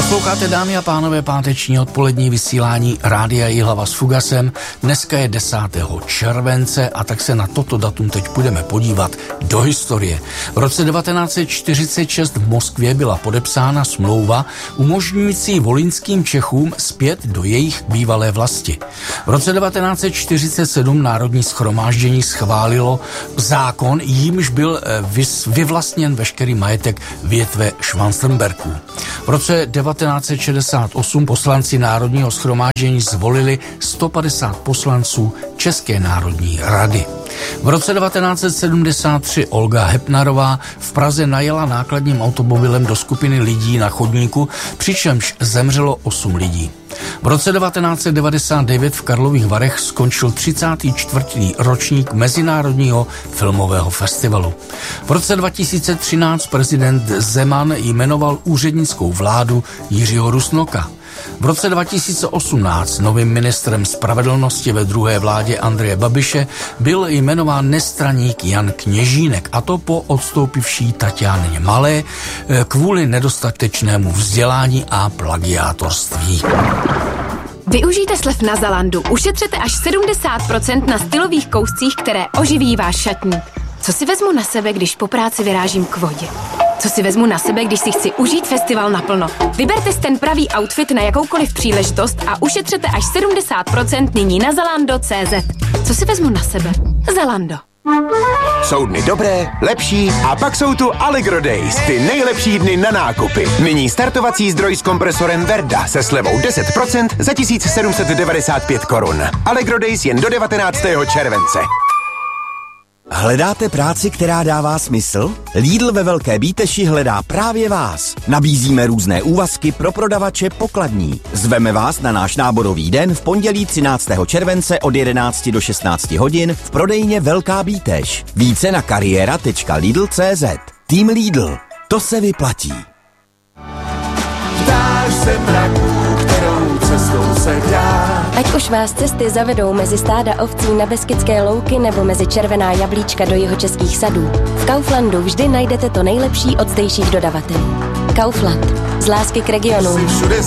Posloucháte, dámy a pánové, páteční odpolední vysílání Rádia Jihlava s Fugasem. Dneska je 10. července a tak se na toto datum teď budeme podívat do historie. V roce 1946 v Moskvě byla podepsána smlouva umožňující volyňským Čechům zpět do jejich bývalé vlasti. V roce 1947 Národní shromáždění schválilo zákon, jímž byl vyvlastněn veškerý majetek větve Schwarzenbergů. V roce 1968 poslanci Národního shromáždění zvolili 150 poslanců České národní rady. V roce 1973 Olga Hepnarová v Praze najela nákladním automobilem do skupiny lidí na chodníku, přičemž zemřelo 8 lidí. V roce 1999 v Karlových Varech skončil 34. ročník Mezinárodního filmového festivalu. V roce 2013 prezident Zeman jmenoval úřednickou vládu Jiřího Rusnoka. V roce 2018 novým ministrem spravedlnosti ve druhé vládě Andreje Babiše byl jmenován nestraník Jan Kněžínek, a to po odstoupivší Tatianě Malé kvůli nedostatečnému vzdělání a plagiátorství. Využijte slev na Zalandu. Ušetřete až 70% na stylových kouscích, které oživí váš šatník. Co si vezmu na sebe, když po práci vyrážím k vodě? Co si vezmu na sebe, když si chci užít festival naplno? Vyberte si ten pravý outfit na jakoukoliv příležitost a ušetřete až 70% nyní na zalando.cz. Co si vezmu na sebe? Zalando. Jsou dny dobré, lepší a pak jsou tu Allegro Days, ty nejlepší dny na nákupy. Nyní startovací zdroj s kompresorem Verda se slevou 10% za 1795 korun. Allegro Days jen do 19. července. Hledáte práci, která dává smysl? Lidl ve Velké Bíteši hledá právě vás. Nabízíme různé úvazky pro prodavače pokladní. Zveme vás na náš náborový den v pondělí 13. července od 11 do 16 hodin v prodejně Velká Bíteš. Více na kariéra.lidl.cz. Tým Lidl. To se vyplatí. Ptáš se mraků, kterou cestou se dá. Ať už vás cesty zavedou mezi stáda ovcí na Beskydské louky nebo mezi červená jablíčka do jihočeských sadů, v Kauflandu vždy najdete to nejlepší od zdejších dodavatelů. Kaufland. Z lásky k regionu.